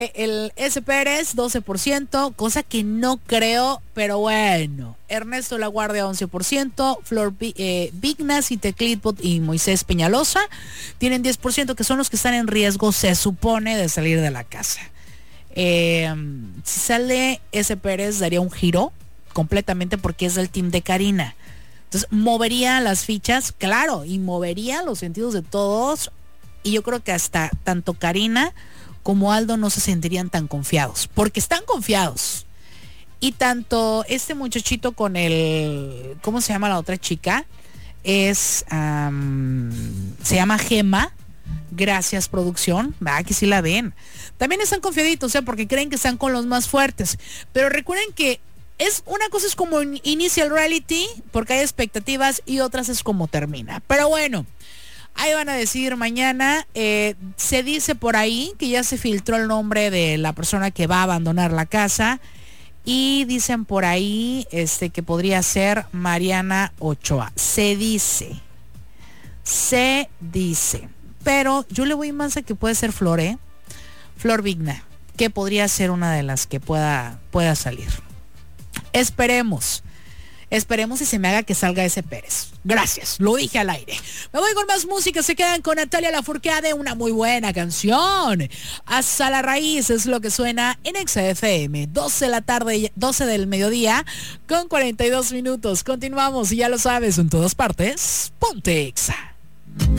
El S. Pérez, 12%, cosa que no creo, pero bueno. Ernesto La Guardia, 11%. Flor Vignas y Teclitbot y Moisés Peñalosa tienen 10%, que son los que están en riesgo, se supone, de salir de la casa. Si sale S. Pérez, daría un giro completamente porque es del team de Karina. Entonces, movería las fichas, claro, y movería los sentidos de todos. Y yo creo que hasta tanto Karina como Aldo no se sentirían tan confiados, porque están confiados. Y tanto este muchachito con el, ¿cómo se llama la otra chica? Se llama Gema. Gracias, producción. Va, que sí la ven. También están confiaditos, porque creen que están con los más fuertes. Pero recuerden que una cosa es como inicia el reality, porque hay expectativas, y otras es como termina. Pero bueno, ahí van a decidir mañana. Se dice por ahí que ya se filtró el nombre de la persona que va a abandonar la casa. Y dicen por ahí que podría ser Mariana Ochoa. Se dice. Pero yo le voy más a que puede ser Flor, Flor Vigna, que podría ser una de las que pueda salir. Esperemos y se me haga que salga ese Pérez. Gracias, lo dije al aire. Me voy con más música, se quedan con Natalia Lafourcade, una muy buena canción. Hasta la raíz es lo que suena en Exa FM, 12 de la tarde, 12 del mediodía, con 42 minutos. Continuamos y ya lo sabes, en todas partes, ponte Exa.